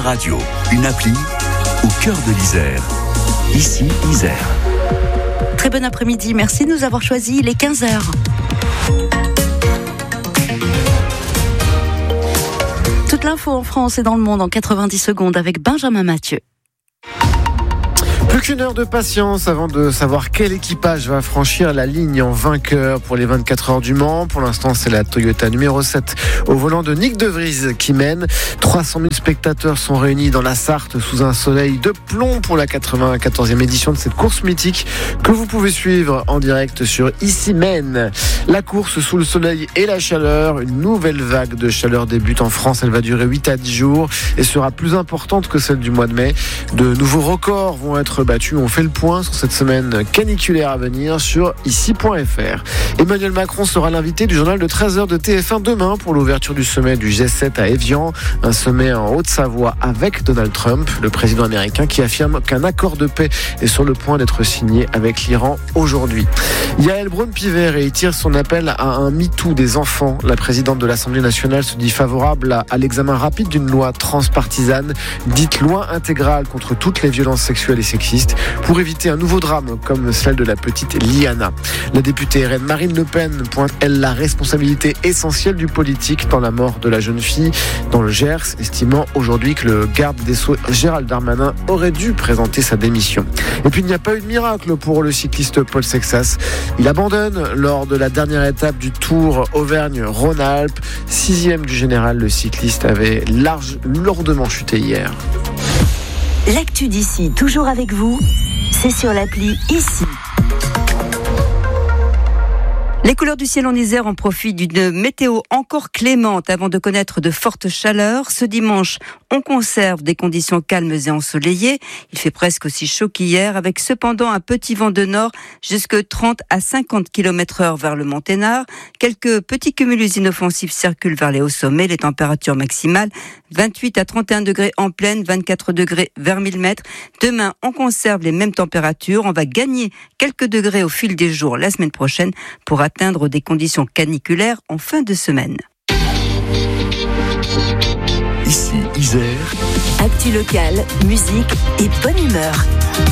Radio, une appli au cœur de l'Isère. Ici, Isère. Très bon après-midi, merci de nous avoir choisis, il est 15h. Toute l'info en France et dans le monde en 90 secondes avec Benjamin Mathieu. Plus qu'une heure de patience avant de savoir quel équipage va franchir la ligne en vainqueur pour les 24 heures du Mans. Pour l'instant, c'est la Toyota numéro 7 au volant de Nick De Vries qui mène. 300 000 spectateurs sont réunis dans la Sarthe sous un soleil de plomb pour la 94e édition de cette course mythique que vous pouvez suivre en direct sur Ici Mène. La course sous le soleil et la chaleur. Une nouvelle vague de chaleur débute en France. Elle va durer 8 à 10 jours et sera plus importante que celle du mois de mai. De nouveaux records vont être battus. On fait le point sur cette semaine caniculaire à venir sur ici.fr. Emmanuel Macron sera l'invité du journal de 13h de TF1 demain pour l'ouverture du sommet du G7 à Évian. Un sommet en Haute-Savoie avec Donald Trump, le président américain qui affirme qu'un accord de paix est sur le point d'être signé avec l'Iran aujourd'hui. Yael Braun-Pivet réitère son appel à un MeToo des enfants. La présidente de l'Assemblée nationale se dit favorable à l'examen rapide d'une loi transpartisane, dite loi intégrale contre toutes les violences sexuelles et sexistes, pour éviter un nouveau drame comme celle de la petite Liana. La députée RN Marine Le Pen pointe, elle, la responsabilité essentielle du politique dans la mort de la jeune fille dans le Gers, estimant aujourd'hui que le garde des Sceaux Gérald Darmanin aurait dû présenter sa démission. Et puis il n'y a pas eu de miracle pour le cycliste Paul Sexas. Il abandonne lors de la dernière étape du Tour Auvergne-Rhône-Alpes. 6e du général, le cycliste avait lourdement chuté hier. L'actu d'ici, toujours avec vous, c'est sur l'appli Ici. Les couleurs du ciel en Isère en profitent d'une météo encore clémente avant de connaître de fortes chaleurs. Ce dimanche, on conserve des conditions calmes et ensoleillées. Il fait presque aussi chaud qu'hier, avec cependant un petit vent de nord jusque 30 à 50 km/h vers le Monténard. Quelques petits cumulus inoffensifs circulent vers les hauts sommets. Les températures maximales, 28 à 31 degrés en plaine, 24 degrés vers 1000 mètres. Demain, on conserve les mêmes températures. On va gagner quelques degrés au fil des jours la semaine prochaine pour atteindre des conditions caniculaires en fin de semaine. Ici, Isère. Actu locale, musique et bonne humeur.